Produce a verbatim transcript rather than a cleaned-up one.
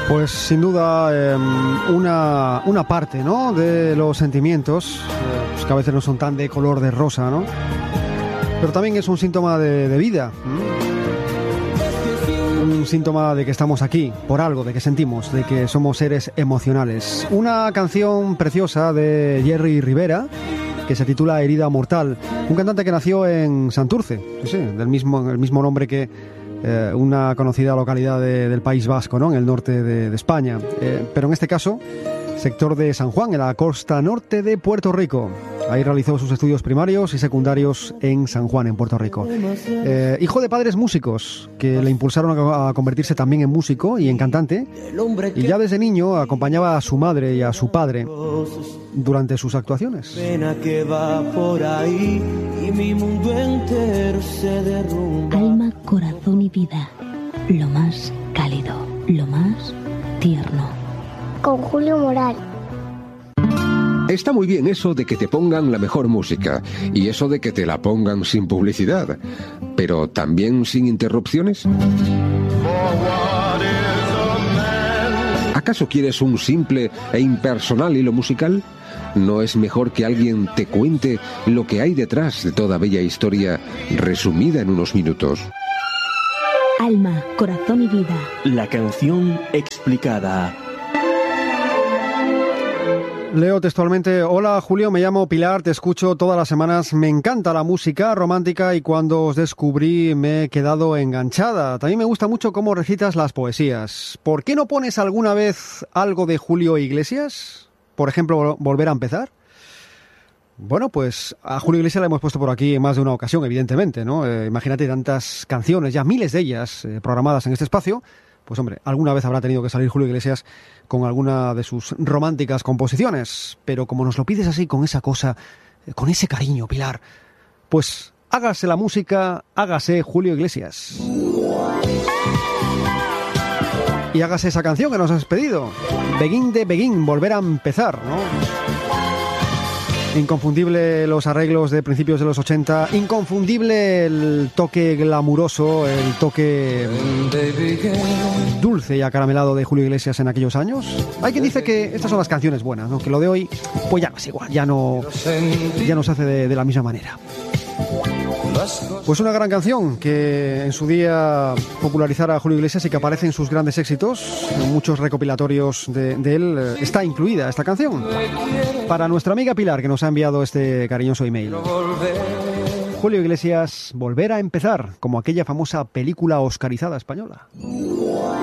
Pues sin duda eh, una, una parte, ¿no?, de los sentimientos, eh, pues que a veces no son tan de color de rosa, ¿no? Pero también es un síntoma de, de vida, ¿no? Un síntoma de que estamos aquí por algo, de que sentimos, de que somos seres emocionales. Una canción preciosa de Jerry Rivera que se titula Herida Mortal, un cantante que nació en Santurce, sí, sí, del mismo, el mismo nombre que eh, una conocida localidad de, del País Vasco, ¿no?, en el norte de, de España, eh, pero en este caso sector de San Juan, en la costa norte de Puerto Rico. Ahí realizó sus estudios primarios y secundarios en San Juan, en Puerto Rico. Eh, hijo de padres músicos que le impulsaron a, a convertirse también en músico y en cantante, y ya desde niño acompañaba a su madre y a su padre durante sus actuaciones. Alma, corazón y vida, lo más cálido, lo más tierno. Con Julio Moral. Está muy bien eso de que te pongan la mejor música y eso de que te la pongan sin publicidad, pero también sin interrupciones. ¿Acaso quieres un simple e impersonal hilo musical? ¿No es mejor que alguien te cuente lo que hay detrás de toda bella historia resumida en unos minutos? Alma, corazón y vida. La canción explicada. Leo textualmente: hola Julio, me llamo Pilar, te escucho todas las semanas, me encanta la música romántica y cuando os descubrí me he quedado enganchada. También me gusta mucho cómo recitas las poesías. ¿Por qué no pones alguna vez algo de Julio Iglesias? Por ejemplo, Volver a empezar. Bueno, pues a Julio Iglesias le hemos puesto por aquí en más de una ocasión, evidentemente, ¿no? Eh, imagínate tantas canciones, ya miles de ellas eh, programadas en este espacio. Pues hombre, alguna vez habrá tenido que salir Julio Iglesias con alguna de sus románticas composiciones. Pero como nos lo pides así, con esa cosa, con ese cariño, Pilar, pues hágase la música, hágase Julio Iglesias. Y hágase esa canción que nos has pedido, Begin de Begin, volver a empezar, ¿no? Inconfundible los arreglos de principios de los ochenta, inconfundible el toque glamuroso, el toque dulce y acaramelado de Julio Iglesias en aquellos años. Hay quien dice que estas son las canciones buenas, ¿no?, que lo de hoy pues ya no es igual, ya no, ya no se hace de, de la misma manera. Pues una gran canción que en su día popularizara a Julio Iglesias y que aparece en sus grandes éxitos, en muchos recopilatorios de, de él, está incluida esta canción. Para nuestra amiga Pilar, que nos ha enviado este cariñoso email. Julio Iglesias, Volver a empezar, como aquella famosa película oscarizada española.